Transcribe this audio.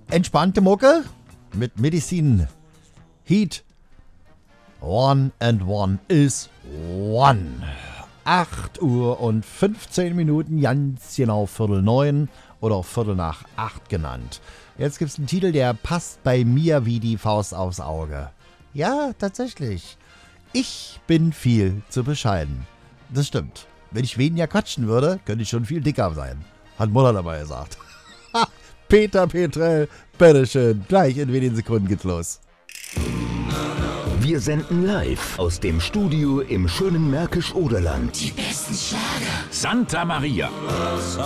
entspannte Mucke mit Medizin. Heat. 1 and 1 is 1. 8 Uhr und 15 Minuten, ganz genau 7:45 oder auch 7:45 genannt. Jetzt gibt's einen Titel, der passt bei mir wie die Faust aufs Auge. Ja, tatsächlich. Ich bin viel zu bescheiden. Das stimmt. Wenn ich weniger quatschen würde, könnte ich schon viel dicker sein. Hat Mutter dabei gesagt. Peter Petrell, bitteschön. Gleich in wenigen Sekunden geht's los. Wir senden live aus dem Studio im schönen Märkisch-Oderland. Die besten Schlager. Santa Maria.